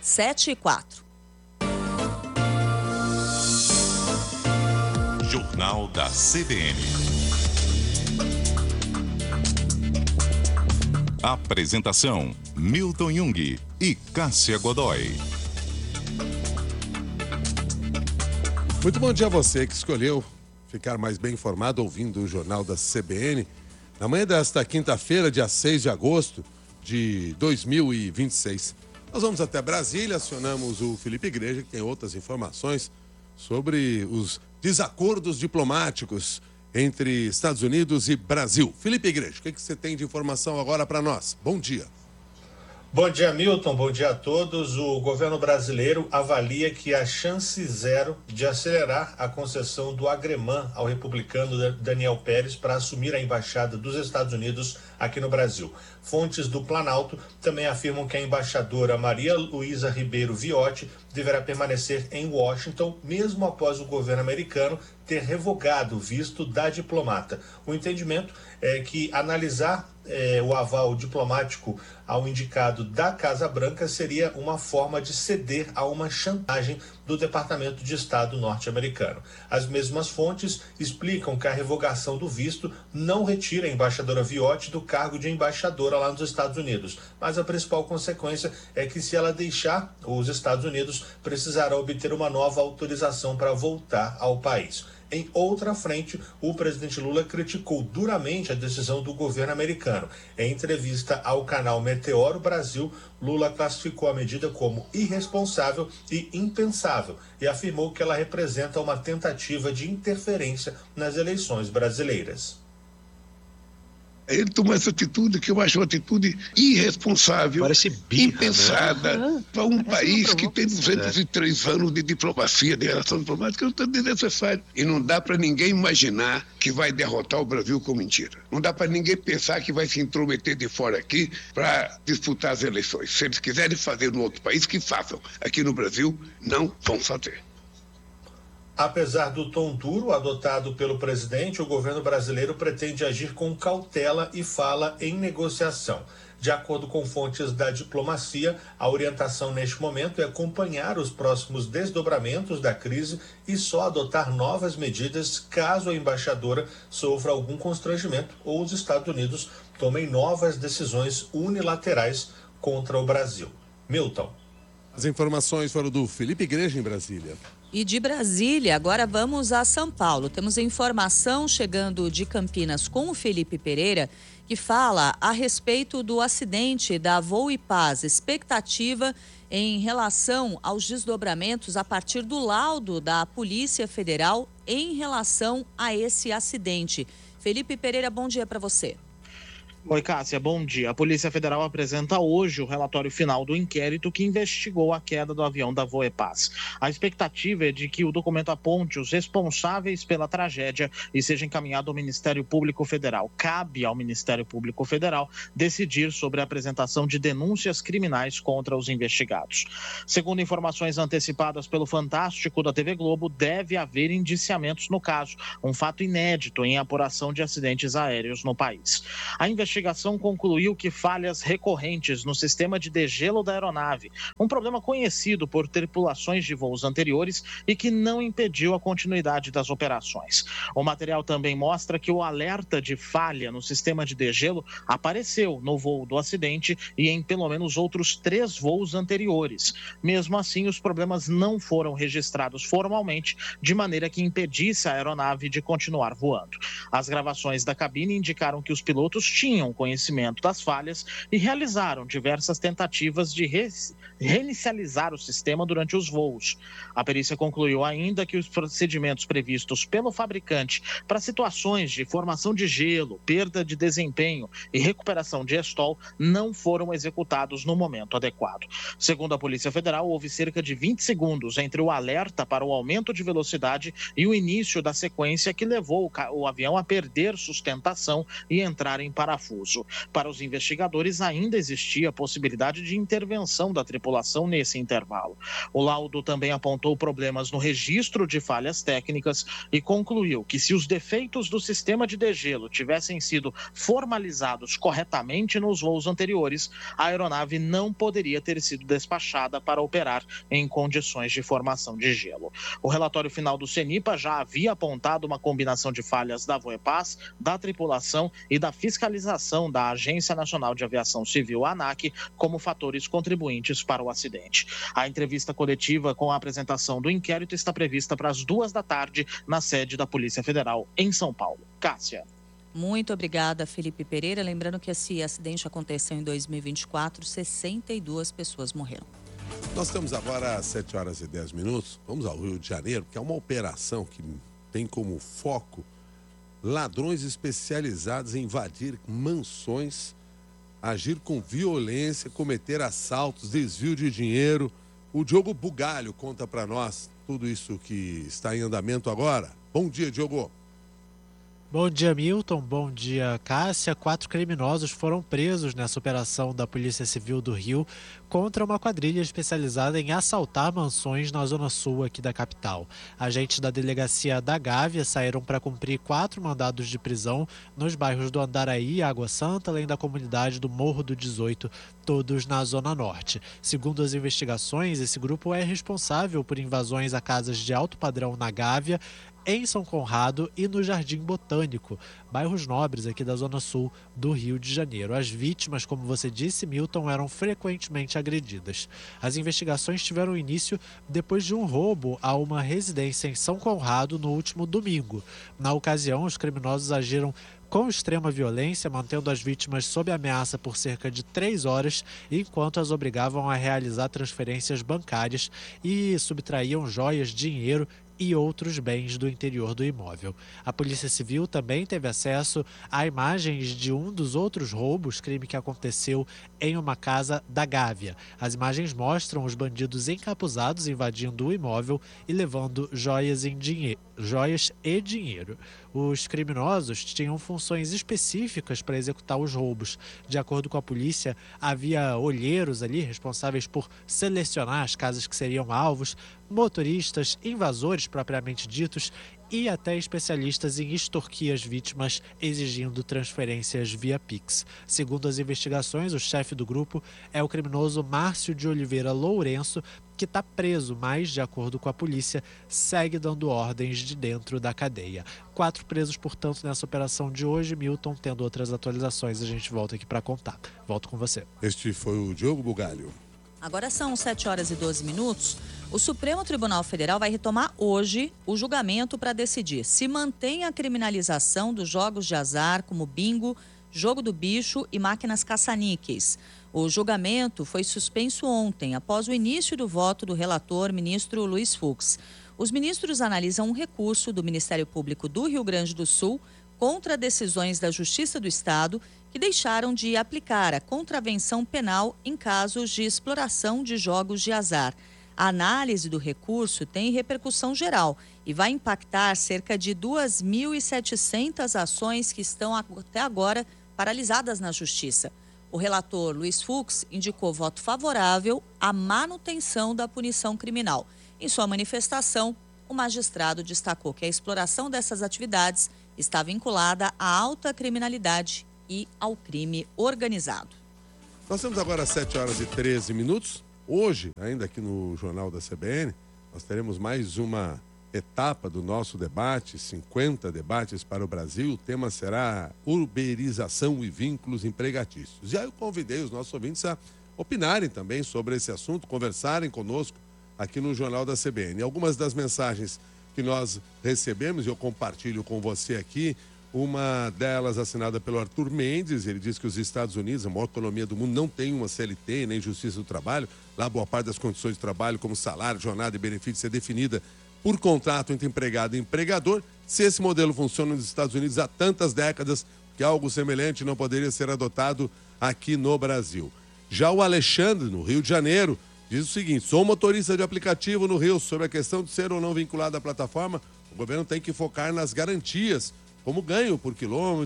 7h04. Jornal da CBN. Apresentação: Milton Jung e Cássia Godoy. Muito bom dia a você que escolheu ficar mais bem informado ouvindo o Jornal da CBN. Na manhã desta quinta-feira, dia 6 de agosto de 2026. Nós vamos até Brasília, acionamos o Felipe Igreja, que tem outras informações sobre os desacordos diplomáticos entre Estados Unidos e Brasil. Felipe Igreja, o que você tem de informação agora para nós? Bom dia. Bom dia, Milton. Bom dia a todos. O governo brasileiro avalia que há chance zero de acelerar a concessão do agremã ao republicano Daniel Pérez para assumir a embaixada dos Estados Unidos aqui no Brasil. Fontes do Planalto também afirmam que a embaixadora Maria Luísa Ribeiro Viotti deverá permanecer em Washington, mesmo após o governo americano ter revogado o visto da diplomata. O entendimento é que analisar o aval diplomático ao indicado da Casa Branca seria uma forma de ceder a uma chantagem do Departamento de Estado norte-americano. As mesmas fontes explicam que a revogação do visto não retira a embaixadora Viotti do cargo de embaixadora lá nos Estados Unidos, mas a principal consequência é que, se ela deixar os Estados Unidos, precisará obter uma nova autorização para voltar ao país. Em outra frente, o presidente Lula criticou duramente a decisão do governo americano. Em entrevista ao canal Meteoro Brasil, Lula classificou a medida como irresponsável e impensável e afirmou que ela representa uma tentativa de interferência nas eleições brasileiras. Ele tomou essa atitude que eu acho uma atitude irresponsável, impensada, para um país que tem 203 anos de diplomacia, de relação diplomática, é desnecessário. E não dá para ninguém imaginar que vai derrotar o Brasil com mentira. Não dá para ninguém pensar que vai se intrometer de fora aqui para disputar as eleições. Se eles quiserem fazer no outro país, que façam. Aqui no Brasil, não vão fazer. Apesar do tom duro adotado pelo presidente, o governo brasileiro pretende agir com cautela e fala em negociação. De acordo com fontes da diplomacia, a orientação neste momento é acompanhar os próximos desdobramentos da crise e só adotar novas medidas caso a embaixadora sofra algum constrangimento ou os Estados Unidos tomem novas decisões unilaterais contra o Brasil. Milton. As informações foram do Felipe Igreja em Brasília. E de Brasília, agora vamos a São Paulo. Temos informação chegando de Campinas com o Felipe Pereira, que fala a respeito do acidente da Voo e Paz, expectativa em relação aos desdobramentos a partir do laudo da Polícia Federal em relação a esse acidente. Felipe Pereira, bom dia para você. Oi, Cássia, bom dia. A Polícia Federal apresenta hoje o relatório final do inquérito que investigou a queda do avião da Voepaz. A expectativa é de que o documento aponte os responsáveis pela tragédia e seja encaminhado ao Ministério Público Federal. Cabe ao Ministério Público Federal decidir sobre a apresentação de denúncias criminais contra os investigados. Segundo informações antecipadas pelo Fantástico da TV Globo, deve haver indiciamentos no caso, um fato inédito em apuração de acidentes aéreos no país. A investigação concluiu que falhas recorrentes no sistema de degelo da aeronave, um problema conhecido por tripulações de voos anteriores e que não impediu a continuidade das operações. O material também mostra que o alerta de falha no sistema de degelo apareceu no voo do acidente e em pelo menos outros 3 voos anteriores. Mesmo assim, os problemas não foram registrados formalmente, de maneira que impedisse a aeronave de continuar voando. As gravações da cabine indicaram que os pilotos tinham conhecimento das falhas e realizaram diversas tentativas de reinicializar o sistema durante os voos. A perícia concluiu ainda que os procedimentos previstos pelo fabricante para situações de formação de gelo, perda de desempenho e recuperação de estol não foram executados no momento adequado. Segundo a Polícia Federal, houve cerca de 20 segundos entre o alerta para o aumento de velocidade e o início da sequência que levou o avião a perder sustentação e entrar em parafuso. confuso. Para os investigadores, ainda existia a possibilidade de intervenção da tripulação nesse intervalo. O laudo também apontou problemas no registro de falhas técnicas e concluiu que se os defeitos do sistema de degelo tivessem sido formalizados corretamente nos voos anteriores, a aeronave não poderia ter sido despachada para operar em condições de formação de gelo. O relatório final do CENIPA já havia apontado uma combinação de falhas da Voepaz, da tripulação e da fiscalização da Agência Nacional de Aviação Civil, ANAC, como fatores contribuintes para o acidente. A entrevista coletiva com a apresentação do inquérito está prevista para as 14h na sede da Polícia Federal em São Paulo. Cássia. Muito obrigada, Felipe Pereira. Lembrando que esse acidente aconteceu em 2024, 62 pessoas morreram. Nós estamos agora às 7h10. Vamos ao Rio de Janeiro, que é uma operação que tem como foco ladrões especializados em invadir mansões, agir com violência, cometer assaltos, desvio de dinheiro. O Diogo Bugalho conta para nós tudo isso que está em andamento agora. Bom dia, Diogo. Bom dia, Milton. Bom dia, Cássia. 4 criminosos foram presos nessa operação da Polícia Civil do Rio contra uma quadrilha especializada em assaltar mansões na zona sul aqui da capital. Agentes da delegacia da Gávea saíram para cumprir 4 mandados de prisão nos bairros do Andaraí e Água Santa, além da comunidade do Morro do 18, todos na zona norte. Segundo as investigações, esse grupo é responsável por invasões a casas de alto padrão na Gávea, em São Conrado e no Jardim Botânico, bairros nobres aqui da zona sul do Rio de Janeiro. As vítimas, como você disse, Milton, eram frequentemente agredidas. As investigações tiveram início depois de um roubo a uma residência em São Conrado no último domingo. Na ocasião, os criminosos agiram com extrema violência, mantendo as vítimas sob ameaça por cerca de 3 horas, enquanto as obrigavam a realizar transferências bancárias e subtraíam joias, dinheiro e outros bens do interior do imóvel. A Polícia Civil também teve acesso a imagens de um dos outros roubos, crime que aconteceu em uma casa da Gávea. As imagens mostram os bandidos encapuzados invadindo o imóvel e levando joias e dinheiro. Os criminosos tinham funções específicas para executar os roubos. De acordo com a polícia, havia olheiros ali responsáveis por selecionar as casas que seriam alvos, motoristas, invasores propriamente ditos e até especialistas em extorquir as vítimas exigindo transferências via Pix. Segundo as investigações, o chefe do grupo é o criminoso Márcio de Oliveira Lourenço, que está preso, mas, de acordo com a polícia, segue dando ordens de dentro da cadeia. 4 presos, portanto, nessa operação de hoje. Milton, tendo outras atualizações, a gente volta aqui para contar. Volto com você. Este foi o Diogo Bugalho. Agora são 7h12. O Supremo Tribunal Federal vai retomar hoje o julgamento para decidir se mantém a criminalização dos jogos de azar como bingo, jogo do bicho e máquinas caça-níqueis. O julgamento foi suspenso ontem, após o início do voto do relator, ministro Luiz Fux. Os ministros analisam um recurso do Ministério Público do Rio Grande do Sul contra decisões da Justiça do Estado que deixaram de aplicar a contravenção penal em casos de exploração de jogos de azar. A análise do recurso tem repercussão geral e vai impactar cerca de 2.700 ações que estão até agora paralisadas na Justiça. O relator Luiz Fux indicou voto favorável à manutenção da punição criminal. Em sua manifestação, o magistrado destacou que a exploração dessas atividades está vinculada à alta criminalidade e ao crime organizado. Nós temos agora 7h13. Hoje, ainda aqui no Jornal da CBN, nós teremos mais uma etapa do nosso debate, 50 debates para o Brasil. O tema será uberização e vínculos empregatícios. E aí eu convidei os nossos ouvintes a opinarem também sobre esse assunto, conversarem conosco aqui no Jornal da CBN. Algumas das mensagens que nós recebemos, e eu compartilho com você aqui, uma delas assinada pelo Arthur Mendes. Ele diz que os Estados Unidos, a maior economia do mundo, não tem uma CLT nem justiça do trabalho. Lá, boa parte das condições de trabalho, como salário, jornada e benefício, é definida por contrato entre empregado e empregador. Se esse modelo funciona nos Estados Unidos há tantas décadas, que algo semelhante não poderia ser adotado aqui no Brasil. Já o Alexandre, no Rio de Janeiro, diz o seguinte: sou motorista de aplicativo no Rio. Sobre a questão de ser ou não vinculado à plataforma, o governo tem que focar nas garantias, como ganho por quilômetro,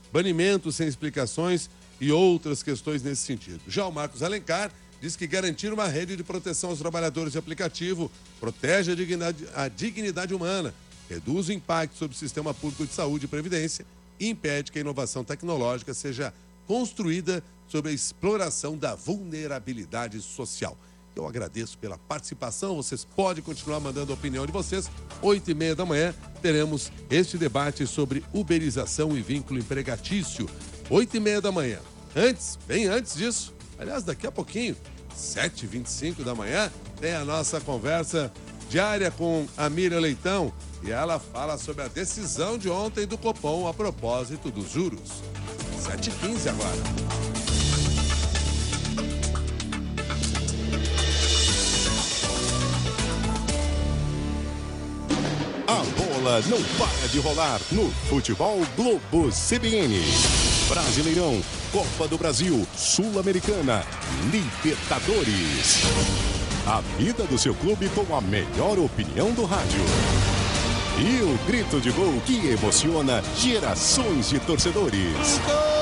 banimento sem explicações e outras questões nesse sentido. Já o Marcos Alencar diz que garantir uma rede de proteção aos trabalhadores de aplicativo protege a dignidade humana, reduz o impacto sobre o sistema público de saúde e previdência e impede que a inovação tecnológica seja construída sobre a exploração da vulnerabilidade social. Eu agradeço pela participação, vocês podem continuar mandando a opinião de vocês. 8h30 da manhã teremos este debate sobre uberização e vínculo empregatício. 8h30 da manhã. Bem antes disso, aliás, daqui a pouquinho, 7h25 da manhã, tem a nossa conversa diária com a Miriam Leitão e ela fala sobre a decisão de ontem do Copom a propósito dos juros. 7h15 agora. A bola não para de rolar no Futebol Globo CBN. Brasileirão, Copa do Brasil, Sul-Americana, Libertadores. A vida do seu clube com a melhor opinião do rádio. E o grito de gol que emociona gerações de torcedores.